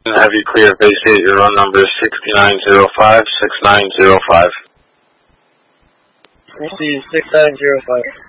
Have you clear vacate? Your run number is 6905, 6905. Receive 6905.